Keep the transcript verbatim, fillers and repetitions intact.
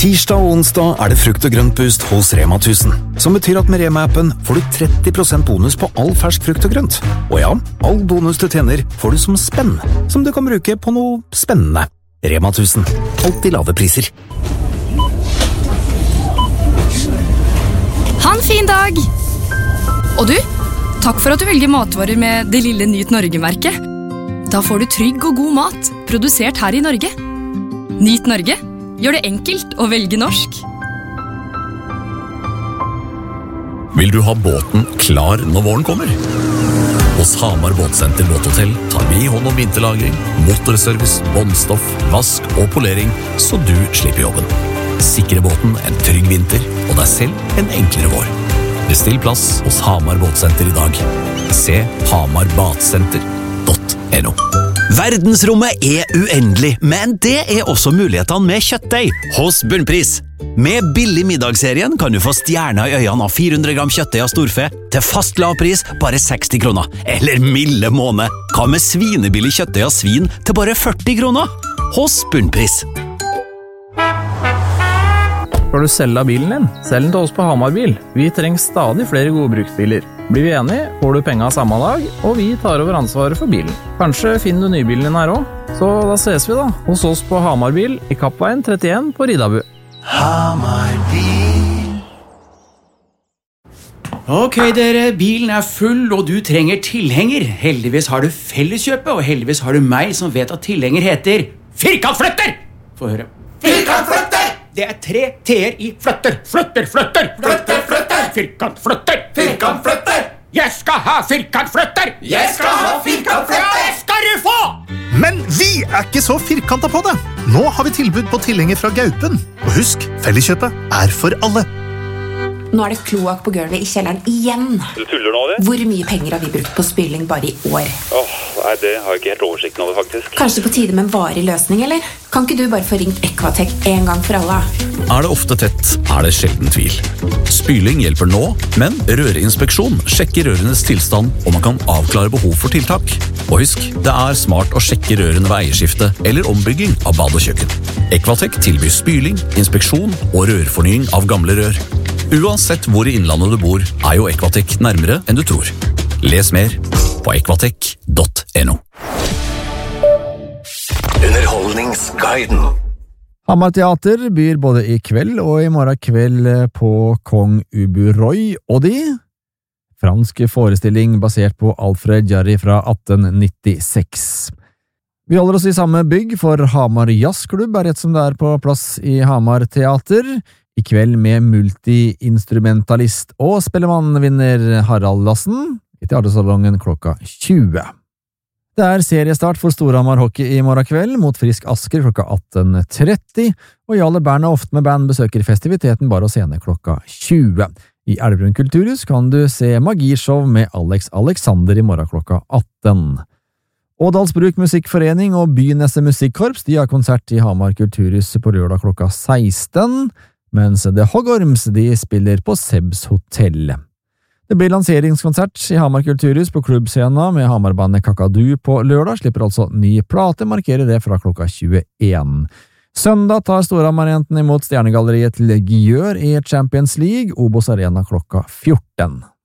Tirsdag og onsdag er det frukt og grøntboost hos Rema tusen, som betyr at med Rema-appen får du tretti prosent bonus på all fersk frukt og grønt. Og ja, all bonus du tjener får du som spenn, som du kan bruke på noe spennende. Rema tusen, alltid lave priser. Ha en fin dag! Og du, takk for at du velger matvarer med det lille Nyt Norge-merket. Da får du trygg og god mat, produsert her i Norge. Nyt Norge gjør det enkelt å velge norsk. Vil du ha båten klar når våren kommer? Hos Hamar Båtsenter Båthotell tar vi hånd om vinterlagring, motorservice, båndstoff, vask og polering, så du slipper jobben. Sikre båten en trygg vinter, og deg selv en enklere vår. Bestill plass hos Hamar Båtsenter i dag. Se hamar badsenter punktum no. Verdensrommet er uendelig, men det er også mulighetene med kjøttdeig hos Bunnpris. Med billig middagsserien kan du få stjerner i øynene av fire hundre gram kjøttdeig av storfe til fast lav pris bare seksti kroner. Eller milde måned. Hva med svinebillig kjøttdeig av svin til bare førti kroner? Hos Bunnpris. Skal du selge bilen din? Selg den til oss på Hamar Bil. Vi trenger stadig flere gode bruksbiler. Blir vi enige, får du penger samme dag, og vi tar over ansvaret for bilen. Kanskje finner du nybilen din her også? Så da ses vi da, hos oss på Hamar Bil i Kappveien trettien på Ridabu. Hamar Bil. Ok dere, bilen er full og du trenger tilhenger. Heldigvis har du Felleskjøpet, og heldigvis har du meg som vet at tilhenger heter Firkantflytter! Få høre. Firkantflytter! Det er tre T-er i flytter. Flytter, flytter. Flytter, flytter. Firkantflytter. Firkantflytter. Jeg skal ha firkantflytter. Jeg skal ha firkantflytter. Ja, det skal du få! Men vi er ikke så firkantet på det. Nå har vi tilbud på tilhenger fra Gaupen. Og husk, Felleskjøpet er for alle. Nå er det kloakk på gulvet i kjelleren igjen. Du tuller nå, det? Hvor mye penger har vi brukt på spyling bare i år? Åh, nei, det har jeg ikke helt oversikten over, faktisk. Kanskje på tide med en varig løsning, eller? Kan ikke du bare få ringt Equatec en gang for alle? Er det ofte tett, er det sjelden tvil. Spyling hjelper nå, men rørinspeksjon sjekker rørenes tilstand, og man kan avklare behov for tiltak. Og husk, det er smart å sjekke rørene ved eierskifte eller ombygging av bad og kjøkken. Equatec tilbyr spyling, inspeksjon og rørfornying av gamle rør. Uansett hvor i innlandet du bor, er jo Equatec nærmere enn du tror. Les mer på equatec punktum no. Underholdningsguiden. Hamar Teater byr både i kveld og i morgen kveld på Kong Ubu-Roy og de. Fransk forestilling basert på Alfred Jarry fra atten nittiseks. Vi holder oss i samme bygg, for Hamar Jazzklubb er rett som det er på plass i Hamar Teater. I kveld med multi-instrumentalist og spellemannvinner Harald Lassen i teatersalongen klokka tjue. Det er seriestart for Storhamar Hockey i morgen kveld mot Frisk Asker klokka atten tretti, og Jarle Berna ofte med band besøker festiviteten bare å scene klokka tjue. I Elverum Kulturhus kan du se magishow med Alex Alexander i morgen klokka atten. Ådalsbruk Musikkforening og Bynesse Musikkorps de har konsert i Hamar Kulturhus på lørdag klokka seksten, mens The Hoggorms de spiller på Sebs Hotel. Det blir lanseringskonsert i Hamar Kulturhus på klubbscena med Hamarbandet Kakadu på lørdag, slipper altså ny plate, markerer det fra klokka tjueen. Søndag tar Storhamar-jentene imot Stjernegalleriet til Gjør i Champions League, Obos Arena klokka fjorten.